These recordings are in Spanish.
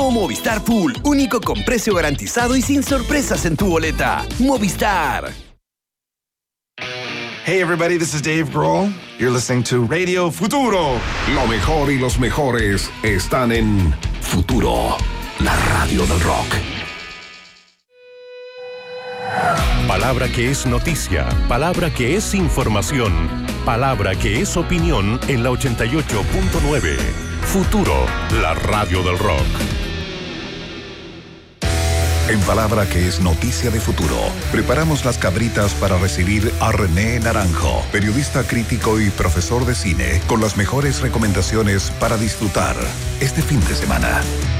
Nuevo Movistar Full, único con precio garantizado y sin sorpresas en tu boleta. Movistar. Hey everybody, this is Dave Grohl. You're listening to Radio Futuro. Lo mejor y los mejores están en Futuro, la radio del rock. Palabra que es noticia, palabra que es información, palabra que es opinión en la 88.9. Futuro, la radio del rock. En Palabra que es noticia de Futuro, preparamos las cabritas para recibir a René Naranjo, periodista crítico y profesor de cine, con las mejores recomendaciones para disfrutar este fin de semana.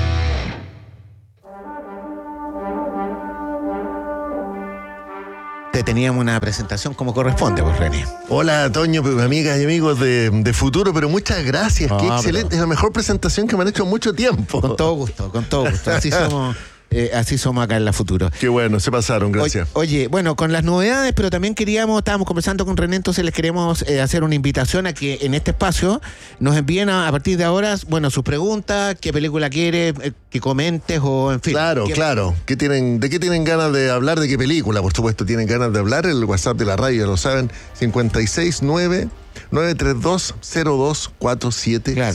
Te teníamos una presentación como corresponde, pues, René. Hola, Toño, amigas y amigos de Futuro, pero muchas gracias, qué excelente, es la mejor presentación que me han hecho en mucho tiempo. Con todo gusto, así somos acá en la Futuro. Qué bueno, se pasaron, gracias. Oye, bueno, con las novedades, pero también estábamos conversando con René, entonces les queremos hacer una invitación a que en este espacio nos envíen a partir de ahora, bueno, sus preguntas, qué película quiere, que comentes o en fin. Claro. ¿De qué tienen ganas de hablar? ¿De qué película? Por supuesto, tienen ganas de hablar. El WhatsApp de la radio, ya lo saben, 569-932-0247. Claro.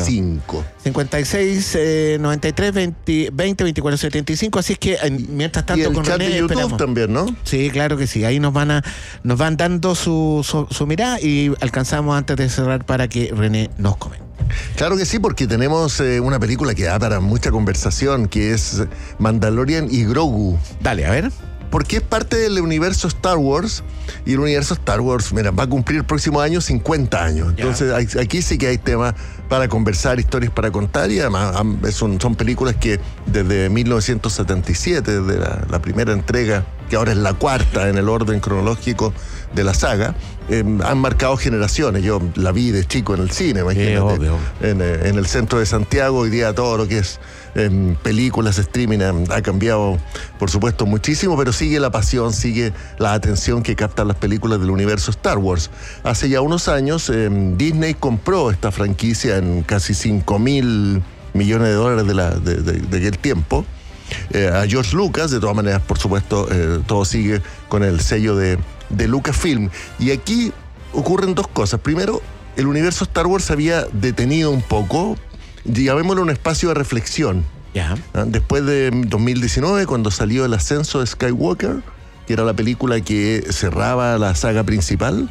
56 93 20 24 75. Así es que mientras tanto, y el con chat René de YouTube esperamos también, ¿no? Sí, claro que sí. Ahí nos van dando su mirada y alcanzamos antes de cerrar para que René nos comente. Claro que sí, porque tenemos una película que da para mucha conversación, que es Mandalorian y Grogu. Dale, a ver. Porque es parte del universo Star Wars, y el universo Star Wars, mira, va a cumplir el próximo año 50 años. Entonces aquí sí que hay temas para conversar, historias para contar, y además son películas que desde 1977, desde la primera entrega, que ahora es la cuarta en el orden cronológico de la saga, han marcado generaciones. Yo la vi de chico en el cine, imagínate, obvio. En el centro de Santiago. Hoy día todo lo que es películas, streaming, ha cambiado, por supuesto, muchísimo, pero sigue la pasión, sigue la atención que captan las películas del universo Star Wars. Hace ya unos años, Disney compró esta franquicia en casi $5.000 millones de aquel tiempo. A George Lucas, de todas maneras, por supuesto, todo sigue con el sello de Lucasfilm. Y aquí ocurren dos cosas. Primero, el universo Star Wars se había detenido un poco, llamémoslo un espacio de reflexión. Después de 2019, cuando salió El ascenso de Skywalker, que era la película que cerraba la saga principal,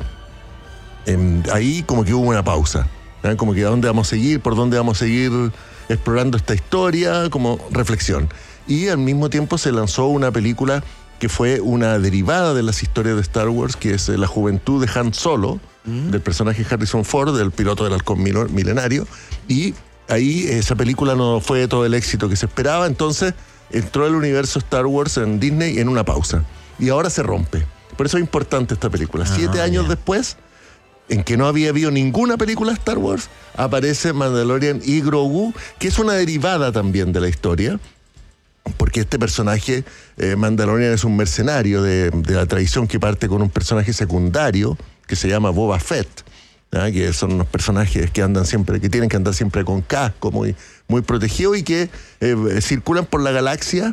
ahí como que hubo una pausa. Como que ¿a dónde vamos a seguir? ¿Por dónde vamos a seguir explorando esta historia? Como reflexión. Y al mismo tiempo se lanzó una película que fue una derivada de las historias de Star Wars, que es la juventud de Han Solo, del personaje Harrison Ford, del piloto del halcón milenario, y ahí esa película no fue todo el éxito que se esperaba, entonces entró el universo Star Wars en Disney en una pausa, y ahora se rompe. Por eso es importante esta película. 7 años después, en que no había habido ninguna película de Star Wars, aparece Mandalorian y Grogu, que es una derivada también de la historia, porque este personaje, Mandalorian, es un mercenario de la tradición que parte con un personaje secundario que se llama Boba Fett, que son unos personajes que tienen que andar siempre con casco, muy protegidos, y que circulan por la galaxia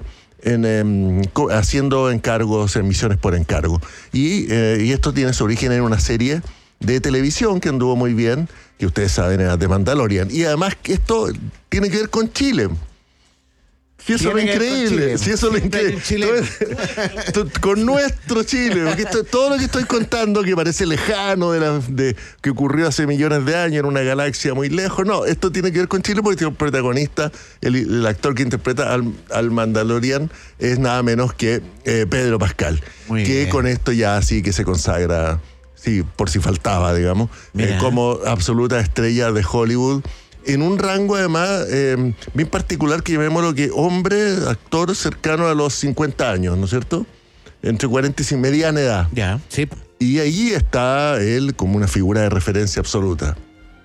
haciendo encargos, misiones por encargo. Y esto tiene su origen en una serie de televisión que anduvo muy bien, que ustedes saben, era The Mandalorian. Y además que esto tiene que ver con Chile. Sí, eso es lo increíble. Sí, eso es lo increíble. Con nuestro Chile. Porque todo lo que estoy contando, que parece lejano, que ocurrió hace millones de años en una galaxia muy lejos. No, esto tiene que ver con Chile porque tiene un protagonista, el actor que interpreta al Mandalorian, es nada menos que Pedro Pascal. Muy que bien. Con esto ya sí que se consagra, sí, por si faltaba, digamos, como absoluta estrella de Hollywood. En un rango, además, bien particular, que llamémoslo que hombre, actor cercano a los 50 años, ¿no es cierto? Entre 40 y mediana edad. Ya, sí. Y ahí está él como una figura de referencia absoluta.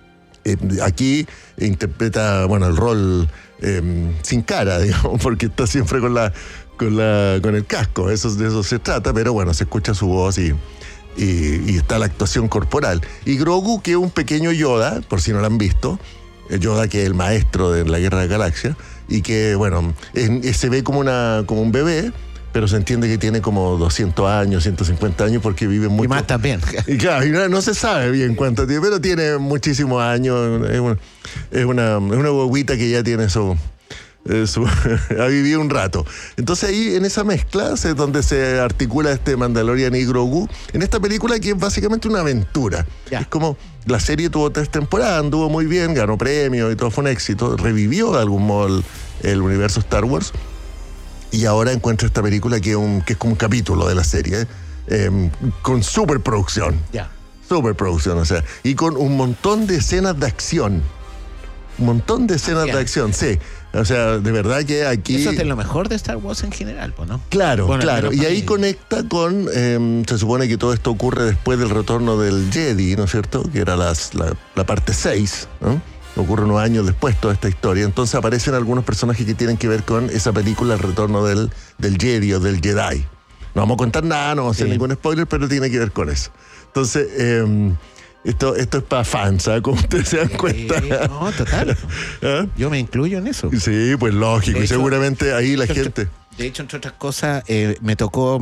Aquí interpreta, el rol sin cara, digamos, porque está siempre con el casco. De eso se trata, pero se escucha su voz y está la actuación corporal. Y Grogu, que es un pequeño Yoda, por si no lo han visto, Yoda, que es el maestro de la Guerra de Galaxias, y que, bueno, se ve como un bebé, pero se entiende que tiene como 200 años, 150 años, porque vive mucho. Y más también. Y claro, y no se sabe bien cuánto tiene, pero tiene muchísimos años. Es una huevita que ya tiene ha vivido un rato. Entonces ahí en esa mezcla es donde se articula este Mandalorian y Grogu en esta película, que es básicamente una aventura. Ya. Es como la serie tuvo 3 temporadas, anduvo muy bien, ganó premios y todo, fue un éxito, revivió de algún modo el universo Star Wars, y ahora encuentra esta película que es como un capítulo de la serie, con superproducción. Ya. Superproducción, o sea, y con un montón de escenas de acción. Un montón de escenas de acción, sí. O sea, de verdad que aquí... Eso es de lo mejor de Star Wars en general, pues, ¿no? Claro, bueno, claro. Y ahí conecta con... se supone que todo esto ocurre después del retorno del Jedi, ¿no es cierto? Que era la parte 6, ¿no? Ocurre unos años después toda esta historia. Entonces aparecen algunos personajes que tienen que ver con esa película, el retorno del Jedi o del Jedi. No vamos a contar nada, no vamos a hacer ningún spoiler, pero tiene que ver con eso. Entonces... Esto es para fans, ¿sabes? Como ustedes se dan cuenta. No, total. ¿Ah? Yo me incluyo en eso. Sí, pues lógico. De Y hecho, seguramente ahí la gente... De hecho, entre otras cosas, me tocó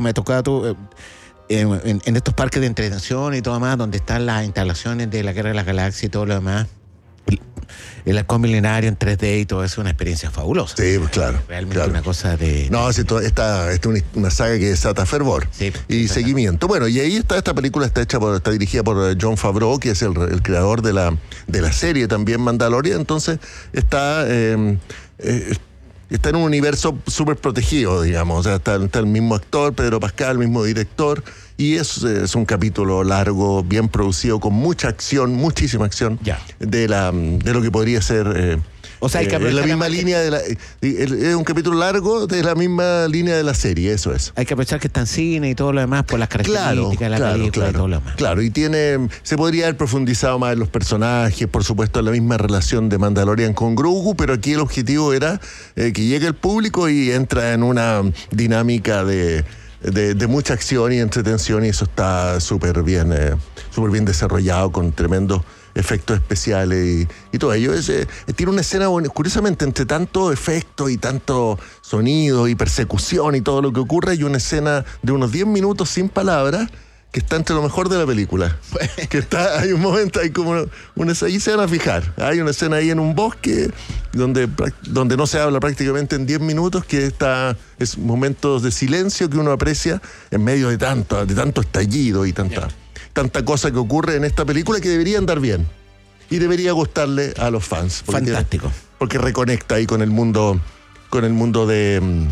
en estos parques de entretención y todo más, donde están las instalaciones de la Guerra de las Galaxias y todo lo demás. El halcón milenario en 3D y todo eso es una experiencia fabulosa. Sí, pues claro. Realmente claro. una cosa de... No, sí, esta es una saga que desata fervor y seguimiento. Bueno, y ahí esta película está dirigida por Jon Favreau, que es el creador de la serie también Mandalorian. Entonces está en un universo súper protegido, digamos. O sea, está el mismo actor, Pedro Pascal, el mismo director. Y es un capítulo largo, bien producido, con mucha acción, muchísima acción, de lo que podría ser... o sea, hay que la misma línea es un capítulo largo de la misma línea de la serie, eso es. Hay que aprovechar que está en cine y todo lo demás por las características de la película y todo lo demás. Claro, y se podría haber profundizado más en los personajes, por supuesto, en la misma relación de Mandalorian con Grogu, pero aquí el objetivo era que llegue el público y entra en una dinámica de mucha acción y entretención, y eso está súper bien desarrollado, con tremendos efectos especiales y todo ello. Tiene una escena, curiosamente, entre tanto efecto y tanto sonido y persecución y todo lo que ocurre, hay una escena de unos 10 minutos sin palabras que está entre lo mejor de la película. Hay un momento, hay como ahí se van a fijar. Hay una escena ahí en un bosque donde no se habla prácticamente en 10 minutos, que es momentos de silencio que uno aprecia en medio de tanto estallido y tanta cosa que ocurre en esta película, que debería andar bien y debería gustarle a los fans. Fantástico. Porque reconecta ahí con el mundo de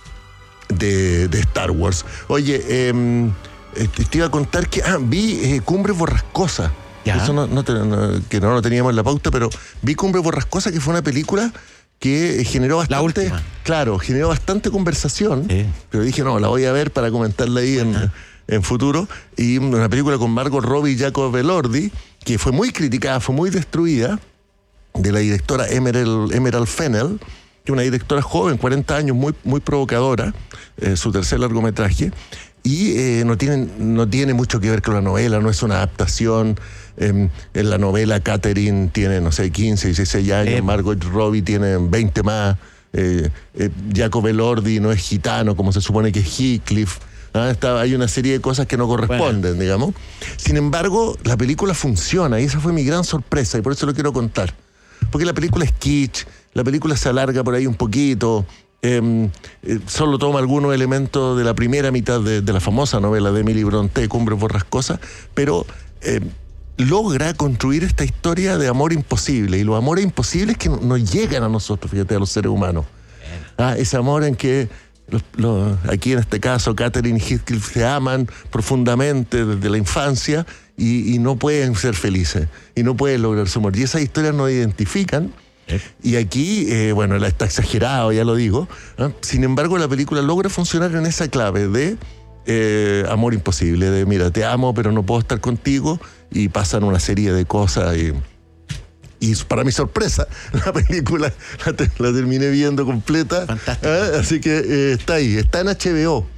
Star Wars. Oye, te iba a contar que vi Cumbres Borrascosas. Eso que no lo teníamos en la pauta, pero vi Cumbres Borrascosas, que fue una película que generó bastante... La última. Claro, generó bastante conversación. Sí. Pero dije, no, la voy a ver para comentarla ahí en futuro. Y una película con Margot Robbie y Jacob Elordi, que fue muy criticada, fue muy destruida, de la directora Emerald Fennell, que es una directora joven, 40 años, muy, muy provocadora, su tercer largometraje. Y no tiene mucho que ver con la novela, no es una adaptación. En la novela Catherine tiene, 15, 16 años, Margot Robbie tiene 20 más, Jacob Elordi no es gitano, como se supone que es Heathcliff. Hay una serie de cosas que no corresponden, digamos. Sin embargo, la película funciona, y esa fue mi gran sorpresa, y por eso lo quiero contar. Porque la película es kitsch, la película se alarga por ahí un poquito, solo toma algunos elementos de la primera mitad de la famosa novela de Emily Brontë, Cumbres Borrascosas, pero logra construir esta historia de amor imposible, y los amores imposibles que nos llegan a nosotros, fíjate, a los seres humanos. Ese amor en que aquí en este caso Catherine y Heathcliff se aman profundamente desde la infancia y no pueden ser felices y no pueden lograr su amor, y esas historias nos identifican. Y aquí, está exagerado, ya lo digo. Sin embargo, la película logra funcionar en esa clave de amor imposible, de mira, te amo, pero no puedo estar contigo, y pasan una serie de cosas. Y para mi sorpresa, la película la terminé viendo completa. Fantástico. Así que está ahí, está en HBO.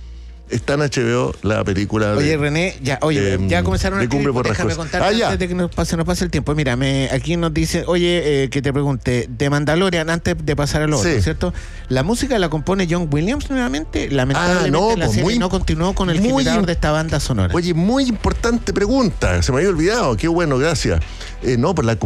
está en HBO la película Oye, René, ya comenzaron a de Cumbre por déjame Rascos. contarte antes de que nos pase el tiempo. Mira, aquí nos dice, oye, que te pregunte, de Mandalorian, antes de pasar al otro, Sí. ¿cierto? La música la compone John Williams nuevamente. Lamentablemente la serie no continuó con el generador de esta banda sonora. Oye, muy importante pregunta, se me había olvidado, qué bueno, gracias. No, pues la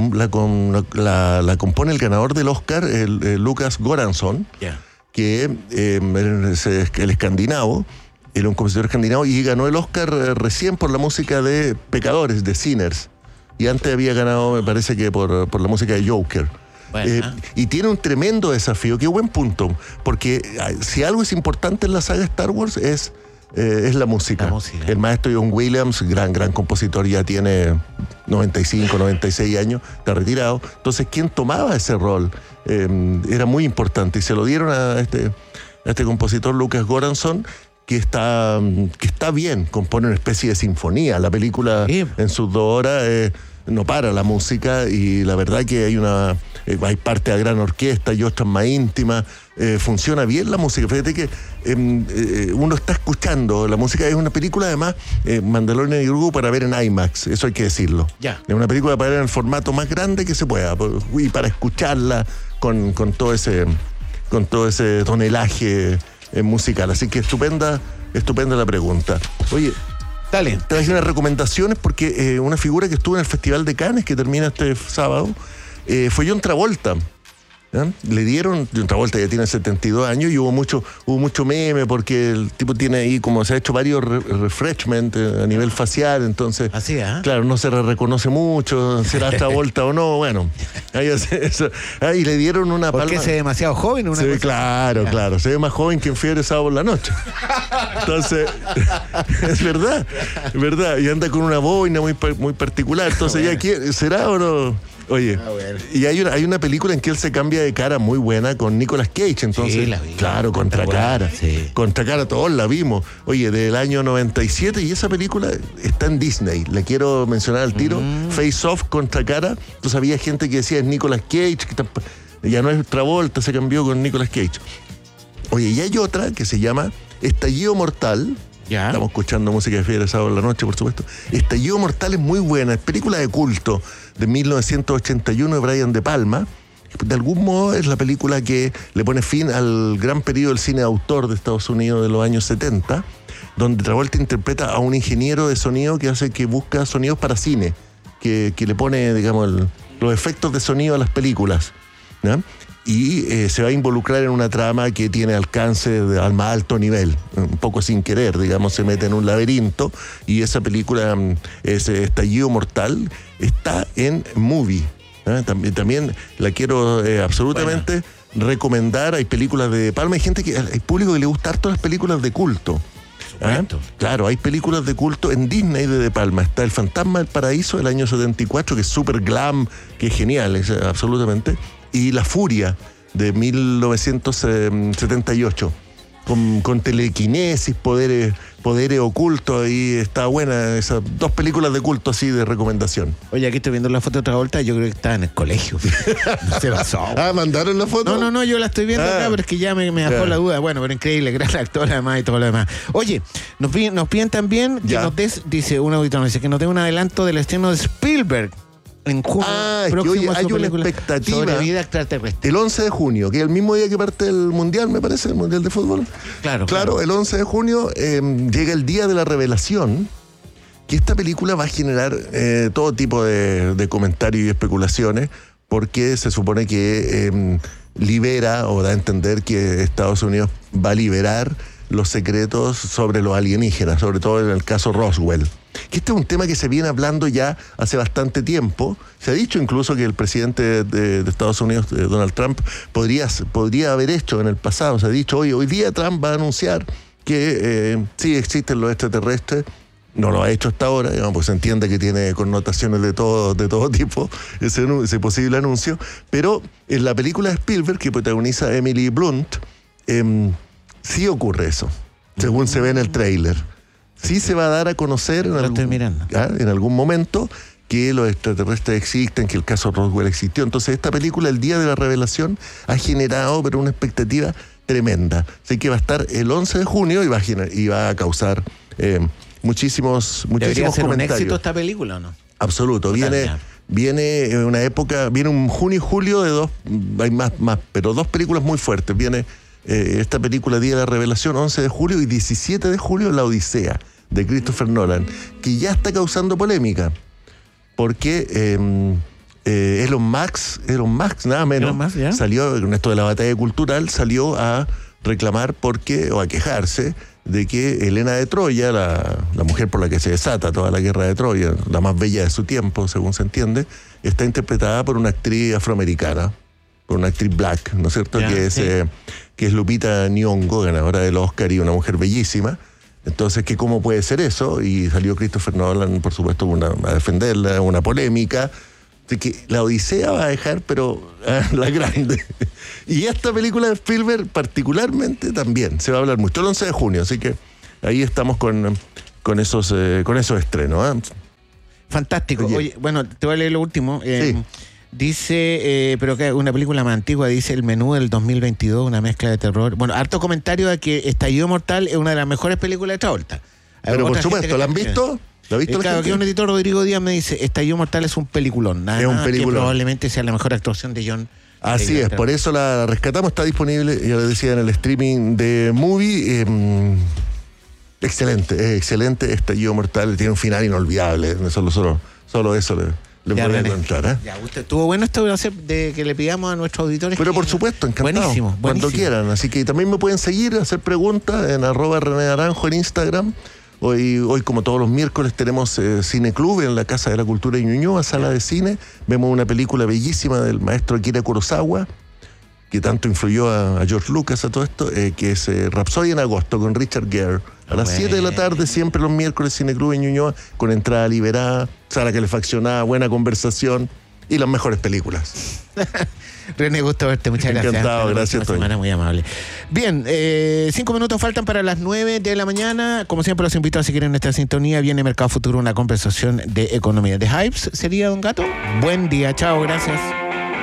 compone el ganador del Oscar, el Lucas Göransson, que es el escandinavo. Era un compositor escandinavo y ganó el Oscar recién por la música de Pecadores, de Sinners. Y antes había ganado, me parece que por la música de Joker. Bueno. Y tiene un tremendo desafío, qué buen punto. Porque si algo es importante en la saga Star Wars es la música. El maestro John Williams, gran compositor, ya tiene 95, 96 años, está retirado. Entonces, ¿quién tomaba ese rol? Era muy importante. Y se lo dieron a este compositor, Lucas Göransson, que está bien, compone una especie de sinfonía. La película en sus 2 horas no para la música y la verdad que hay parte de gran orquesta y otras más íntimas. Funciona bien la música. Fíjate que uno está escuchando la música. Es una película además, Mandalorian y Grogu, para ver en IMAX, eso hay que decirlo. Es una película para ver en el formato más grande que se pueda y para escucharla con todo ese tonelaje musical. Así que estupenda la pregunta. Oye, dale, traje unas recomendaciones porque una figura que estuvo en el Festival de Cannes, que termina este sábado, fue John Travolta. Le dieron, John Travolta ya tiene 72 años y hubo mucho meme porque el tipo tiene ahí, como se ha hecho varios refreshments a nivel facial, entonces claro, no se reconoce mucho, será Travolta o no, bueno, y le dieron una palma. Porque se ve demasiado joven. Claro, se ve más joven que en Fiebre Sábado por la Noche. Entonces, es verdad, y anda con una boina muy particular, entonces ya ¿será o no? Oye, y hay una película en que él se cambia de cara muy buena con Nicolas Cage, entonces. Sí, la vi. Claro, Contracara. Sí. Contracara, todos la vimos. Oye, del año 97, y esa película está en Disney. La quiero mencionar al tiro. Face Off, Contracara. Entonces había gente que decía es Nicolas Cage, que ya no es Travolta, se cambió con Nicolas Cage. Oye, y hay otra que se llama Estallido Mortal. Estamos escuchando música de Fiebre Sábado en la Noche, por supuesto. Estallido Mortal es muy buena, es película de culto de 1981 de Brian De Palma. De algún modo es la película que le pone fin al gran periodo del cine de autor de Estados Unidos de los años 70, donde Travolta interpreta a un ingeniero de sonido que busca sonidos para cine, que le pone, digamos, los efectos de sonido a las películas, ¿no? Y se va a involucrar en una trama que tiene alcance al más alto nivel, un poco sin querer, digamos, se mete en un laberinto, y esa película, ese Estallido Mortal, está en Movie. También la quiero absolutamente recomendar. Hay películas de Palma, hay público que le gusta harto las películas de culto. Claro, hay películas de culto en Disney de Palma. Está El Fantasma del Paraíso del año 74, que es súper glam, que es genial, absolutamente. Y La Furia de 1978 con telequinesis, poderes ocultos. Ahí está buena, esas 2 películas de culto así de recomendación. Oye, aquí estoy viendo la foto de Travolta, yo creo que está en el colegio. No se pasó. ¿Mandaron la foto? No, yo la estoy viendo acá, pero es que ya me dejó la duda. Bueno, pero increíble, gran actor además y todo lo demás. Oye, nos piden también que dice un auditor, dice que nos dé un adelanto del estreno de Spielberg en junio. Que hay una expectativa sobre vida extraterrestre. El 11 de junio, que es el mismo día que parte el Mundial, me parece, el Mundial de Fútbol. Claro, el 11 de junio llega el día de la revelación, que esta película va a generar todo tipo de comentarios y especulaciones, porque se supone que libera o da a entender que Estados Unidos va a liberar los secretos sobre los alienígenas, sobre todo en el caso Roswell. Que este es un tema que se viene hablando ya hace bastante tiempo. Se ha dicho incluso que el presidente de Estados Unidos, Donald Trump, podría haber hecho en el pasado. Se ha dicho, hoy día Trump va a anunciar que sí existen los extraterrestres. No lo ha hecho hasta ahora, digamos, pues se entiende que tiene connotaciones de todo tipo ese posible anuncio. Pero en la película de Spielberg, que protagoniza Emily Blunt, sí ocurre eso, según se ve en el tráiler. Sí se va a dar a conocer en algún momento que los extraterrestres existen, que el caso Roswell existió. Entonces esta película, el día de la revelación, ha generado una expectativa tremenda. Así que va a estar el 11 de junio y va a causar muchísimos ¿Debería ser comentarios. un éxito esta película o no? Absoluto. Viene una época, viene un junio y julio de hay más, pero dos películas muy fuertes. Viene esta película Día de la Revelación, 11 de julio, y 17 de julio La Odisea, de Christopher Nolan, que ya está causando polémica, porque Elon Musk, nada menos, salió, con esto de la batalla cultural, salió a reclamar o a quejarse de que Helena de Troya, la mujer por la que se desata toda la guerra de Troya, la más bella de su tiempo, según se entiende, está interpretada por una actriz afroamericana, por una actriz black, ¿no es cierto? Que es Lupita Nyong'o, ganadora del Oscar y una mujer bellísima. Entonces, ¿cómo puede ser eso? Y salió Christopher Nolan, por supuesto, a defenderla, una polémica, de que La Odisea va a dejar, pero la grande. Y esta película de Spielberg particularmente también se va a hablar mucho, el 11 de junio, así que ahí estamos con esos estrenos. Fantástico. Oye, bueno, te voy a leer lo último. Sí. Dice, pero que una película más antigua, dice El Menú del 2022, una mezcla de terror. Bueno, harto comentario de que Estallido Mortal es una de las mejores películas de Travolta. Pero por supuesto, ¿la han visto? ¿La ha visto? Claro, que un editor, Rodrigo Díaz, me dice, Estallido Mortal es un peliculón. Es un peliculón. Que probablemente sea la mejor actuación de John. Así es, por eso la rescatamos, está disponible, ya les decía, en el streaming de Movie. Excelente Estallido Mortal, tiene un final inolvidable, solo eso le pueden encontrar. Ya, usted estuvo bueno esto de que le pidamos a nuestros auditores. Pero por supuesto, encantado. Buenísimo. Cuando quieran, así que también me pueden seguir, hacer preguntas en @René Naranjo en Instagram. Hoy, como todos los miércoles, tenemos Cine Club en la Casa de la Cultura de Ñuñoa, sala de cine. Vemos una película bellísima del maestro Akira Kurosawa, que tanto influyó a George Lucas, a todo esto, que es Rhapsody en agosto, con Richard Gere. A las 7 de la tarde, siempre los miércoles, Cine Club en Ñuñoa, con entrada liberada, sala calefaccionada, buena conversación y las mejores películas. René, gusto verte, muchas gracias. Encantado, gracias. Semana muy amable. Bien, 5 minutos faltan para las 9 de la mañana. Como siempre, los invito a seguir en nuestra sintonía. Viene Mercado Futuro, una conversación de economía. ¿De Hypes sería, don Gato? Buen día, chao, gracias.